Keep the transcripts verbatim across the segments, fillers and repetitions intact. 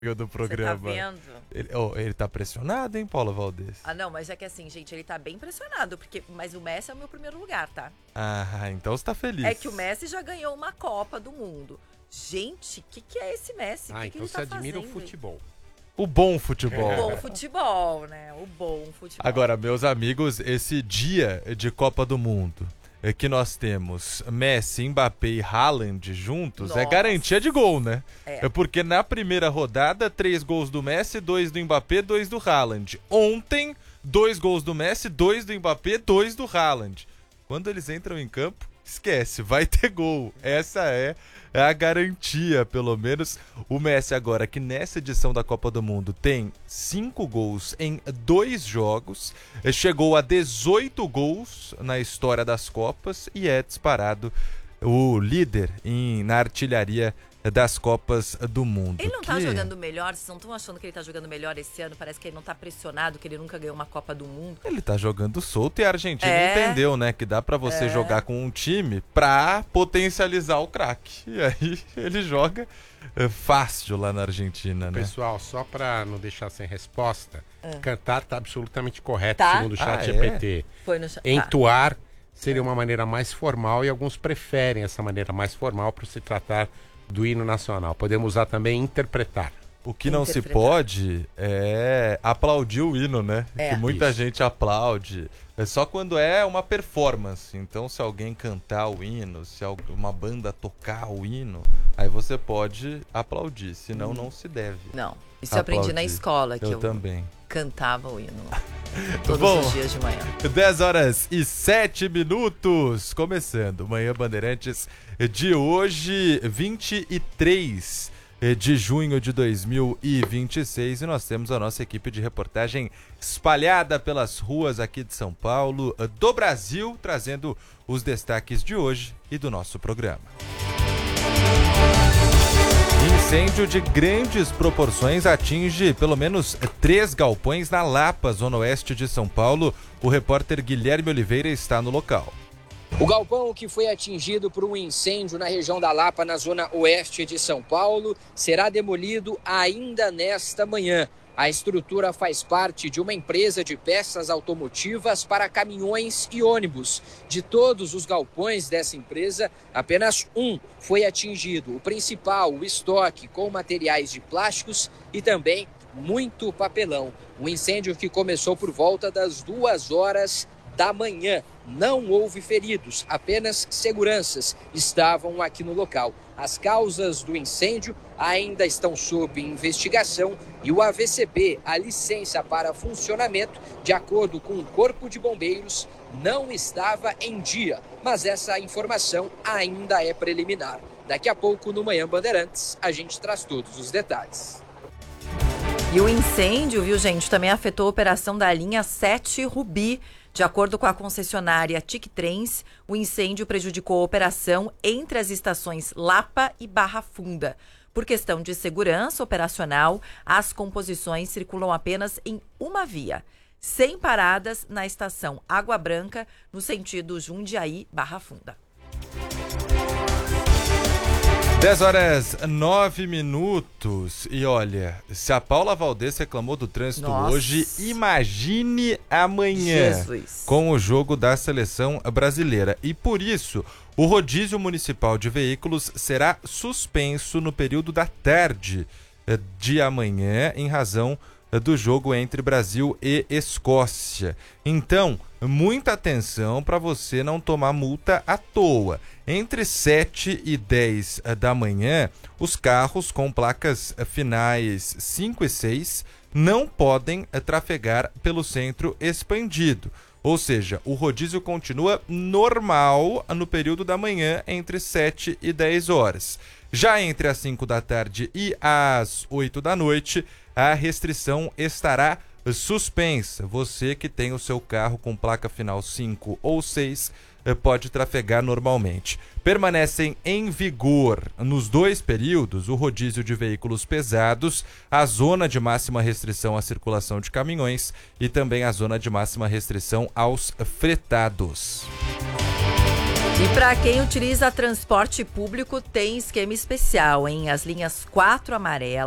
do Você tá programa. vendo? Ele, oh, ele tá pressionado, hein, Paula Valdez? Ah, não, mas é que assim, gente, ele tá bem impressionado, porque, mas o Messi é o meu primeiro lugar, tá? Ah, então você tá feliz. É que o Messi já ganhou uma Copa do Mundo. Gente, o que, que é esse Messi? Ah, que que então ele você tá admira o fazendo? futebol. O bom futebol. O bom futebol, né? O bom futebol. Agora, meus amigos, esse dia de Copa do Mundo é que nós temos Messi, Mbappé e Haaland juntos, Nossa. é garantia de gol, né? É. É porque na primeira rodada, três gols do Messi, dois do Mbappé, dois do Haaland. Ontem, dois gols do Messi, dois do Mbappé, dois do Haaland. Quando eles entram em campo, esquece, vai ter gol. Essa é a garantia, pelo menos. O Messi agora, que nessa edição da Copa do Mundo tem cinco gols em dois jogos, chegou a dezoito gols na história das Copas e é disparado o líder em, na artilharia das Copas do Mundo. Ele não tá que... jogando melhor? Vocês não estão achando que ele tá jogando melhor esse ano? Parece que ele não tá pressionado, que ele nunca ganhou uma Copa do Mundo. Ele tá jogando solto e a Argentina É. entendeu, né? Que dá pra você É. jogar com um time pra potencializar o craque. E aí ele joga é, fácil lá na Argentina, né? Pessoal, só pra não deixar sem resposta, Ah. cantar tá absolutamente correto, Tá. segundo o chat Ah, G é? P T. Foi no... Tá. Entoar seria uma maneira mais formal e alguns preferem essa maneira mais formal para se tratar do hino nacional. Podemos usar também interpretar. O que não se Interpretar. pode é aplaudir o hino, né? É. Que muita Isso. gente aplaude. É só quando é uma performance. Então, se alguém cantar o hino, se al- uma banda tocar o hino, aí você pode aplaudir. Senão, não se deve. Não, isso eu aprendi na Aplaudir. escola, que Eu eu, também. cantava o hino lá. Todos Bom. os dias de manhã. dez horas e sete minutos, começando Manhã Bandeirantes de hoje, vinte e três de junho de dois mil e vinte e seis, e nós temos a nossa equipe de reportagem espalhada pelas ruas aqui de São Paulo, do Brasil, trazendo os destaques de hoje e do nosso programa. Incêndio de grandes proporções atinge pelo menos três galpões na Lapa, zona oeste de São Paulo. O repórter Guilherme Oliveira está no local. O galpão que foi atingido por um incêndio na região da Lapa, na zona oeste de São Paulo, será demolido ainda nesta manhã. A estrutura faz parte de uma empresa de peças automotivas para caminhões e ônibus. De todos os galpões dessa empresa, apenas um foi atingido. O principal, o estoque com materiais de plásticos e também muito papelão. O incêndio que começou por volta das duas horas da manhã. Não houve feridos, apenas seguranças estavam aqui no local. As causas do incêndio ainda estão sob investigação e o A V C B, a licença para funcionamento, de acordo com o Corpo de Bombeiros, não estava em dia. Mas essa informação ainda é preliminar. Daqui a pouco, no Manhã Bandeirantes, a gente traz todos os detalhes. E o incêndio, viu, gente, também afetou a operação da linha sete Rubi. De acordo com a concessionária Tic Trens, o incêndio prejudicou a operação entre as estações Lapa e Barra Funda. Por questão de segurança operacional, as composições circulam apenas em uma via, sem paradas na estação Água Branca, no sentido Jundiaí-Barra Funda. dez horas nove minutos. E olha, se a Paula Valdez reclamou do trânsito Nossa. hoje, imagine amanhã Jesus. com o jogo da seleção brasileira. E por isso, o rodízio municipal de veículos será suspenso no período da tarde eh, de amanhã, em razão eh, do jogo entre Brasil e Escócia. Então, muita atenção para você não tomar multa à toa. Entre sete e dez da manhã, os carros com placas finais cinco e seis não podem trafegar pelo centro expandido. Ou seja, o rodízio continua normal no período da manhã, entre sete e dez horas. Já entre as cinco da tarde e as oito da noite, a restrição estará suspensa. Você que tem o seu carro com placa final cinco ou seis pode trafegar normalmente. Permanecem em vigor nos dois períodos o rodízio de veículos pesados, a zona de máxima restrição à circulação de caminhões e também a zona de máxima restrição aos fretados. E para quem utiliza transporte público, tem esquema especial, hein? As linhas quatro amarela,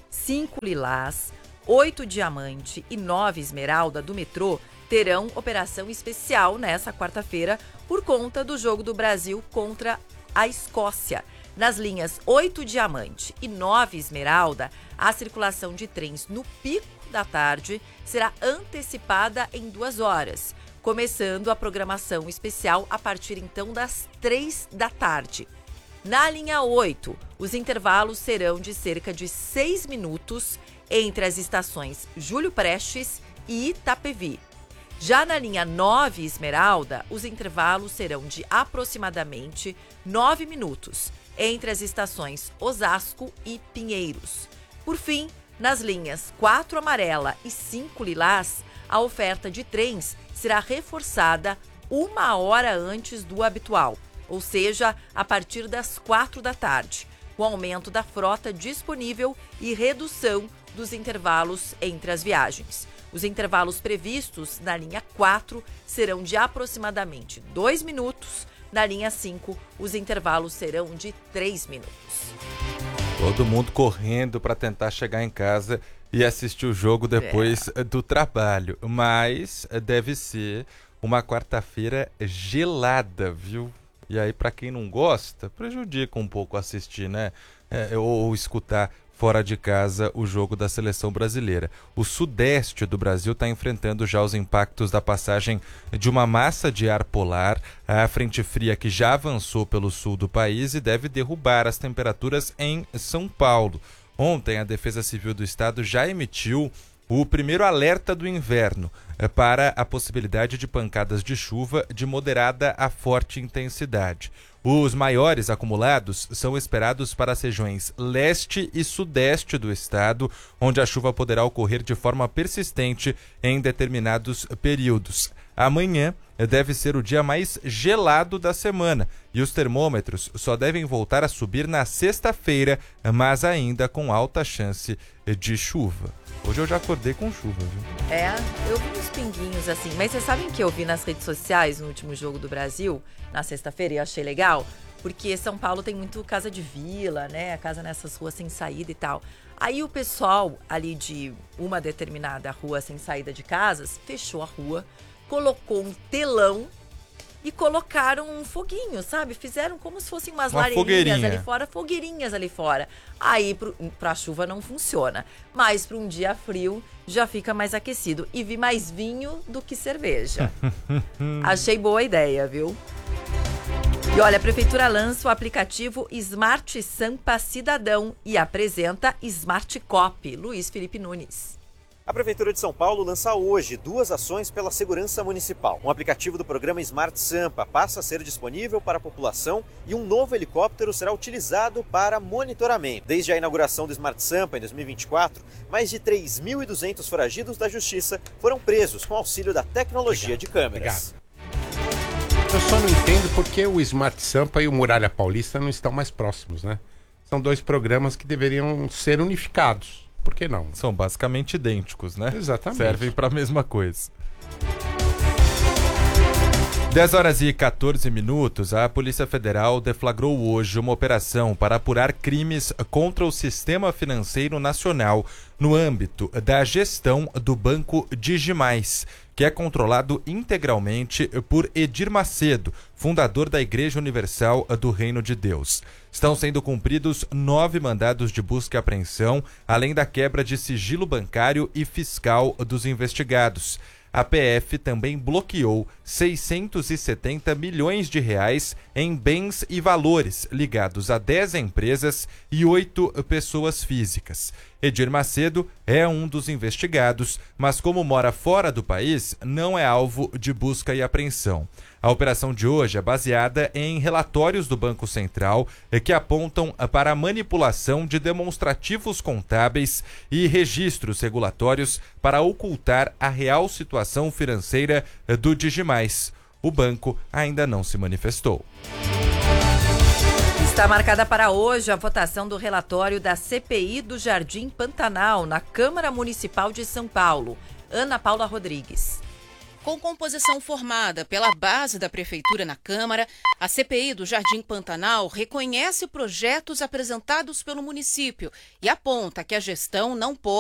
cinco Lilás, oito Diamante e nove Esmeralda do metrô terão operação especial nessa quarta-feira por conta do jogo do Brasil contra a Escócia. Nas linhas oito Diamante e nove Esmeralda, a circulação de trens no pico da tarde será antecipada em duas horas, começando a programação especial a partir então das três da tarde. Na linha oito, os intervalos serão de cerca de seis minutos entre as estações Júlio Prestes e Itapevi. Já na linha nove Esmeralda, os intervalos serão de aproximadamente nove minutos entre as estações Osasco e Pinheiros. Por fim, nas linhas quatro Amarela e cinco Lilás, a oferta de trens será reforçada uma hora antes do habitual, ou seja, a partir das quatro da tarde, com aumento da frota disponível e redução dos intervalos entre as viagens. Os intervalos previstos na linha quatro serão de aproximadamente dois minutos, na linha cinco, os intervalos serão de três minutos. Todo mundo correndo para tentar chegar em casa e assistir o jogo depois é. do trabalho. Mas deve ser uma quarta-feira gelada, viu? E aí, para quem não gosta, prejudica um pouco assistir, né? É, ou, ou escutar fora de casa o jogo da seleção brasileira. O sudeste do Brasil está enfrentando já os impactos da passagem de uma massa de ar polar, a frente fria que já avançou pelo sul do país e deve derrubar as temperaturas em São Paulo. Ontem, a Defesa Civil do Estado já emitiu o primeiro alerta do inverno para a possibilidade de pancadas de chuva de moderada a forte intensidade. Os maiores acumulados são esperados para as regiões leste e sudeste do estado, onde a chuva poderá ocorrer de forma persistente em determinados períodos. Amanhã deve ser o dia mais gelado da semana e os termômetros só devem voltar a subir na sexta-feira, mas ainda com alta chance de chuva. Hoje eu já acordei com chuva, viu? É, eu vi uns pinguinhos assim, mas vocês sabem que eu vi nas redes sociais no último jogo do Brasil, na sexta-feira, e eu achei legal, porque São Paulo tem muito casa de vila, né, casa nessas ruas sem saída e tal. Aí o pessoal ali de uma determinada rua sem saída de casas, fechou a rua, colocou um telão e colocaram um foguinho, sabe? Fizeram como se fossem umas Uma lareirinhas fogueirinha. ali fora, fogueirinhas ali fora. Aí pro, pra chuva não funciona, mas para um dia frio já fica mais aquecido. E vi mais vinho do que cerveja. Achei boa ideia, viu? E olha, a Prefeitura lança o aplicativo Smart Sampa Cidadão e apresenta Smart Cop. Luiz Felipe Nunes. A Prefeitura de São Paulo lança hoje duas ações pela segurança municipal. Um aplicativo do programa Smart Sampa passa a ser disponível para a população e um novo helicóptero será utilizado para monitoramento. Desde a inauguração do Smart Sampa em dois mil e vinte e quatro, mais de três mil e duzentos foragidos da Justiça foram presos com auxílio da tecnologia obrigado, de câmeras. Obrigado. Eu só não entendo por que o Smart Sampa e o Muralha Paulista não estão mais próximos, né? São dois programas que deveriam ser unificados. Por que não? São basicamente idênticos, né? Exatamente. Servem para a mesma coisa. dez horas e quatorze minutos, a Polícia Federal deflagrou hoje uma operação para apurar crimes contra o sistema financeiro nacional no âmbito da gestão do Banco Digimais, que é controlado integralmente por Edir Macedo, fundador da Igreja Universal do Reino de Deus. Estão sendo cumpridos nove mandados de busca e apreensão, além da quebra de sigilo bancário e fiscal dos investigados. A P F também bloqueou seiscentos e setenta milhões de reais em bens e valores ligados a dez empresas e oito pessoas físicas. Edir Macedo é um dos investigados, mas como mora fora do país, não é alvo de busca e apreensão. A operação de hoje é baseada em relatórios do Banco Central que apontam para a manipulação de demonstrativos contábeis e registros regulatórios para ocultar a real situação financeira do Digimais. O banco ainda não se manifestou. Está marcada para hoje a votação do relatório da C P I do Jardim Pantanal na Câmara Municipal de São Paulo. Ana Paula Rodrigues. Com composição formada pela base da Prefeitura na Câmara, a C P I do Jardim Pantanal reconhece projetos apresentados pelo município e aponta que a gestão não pode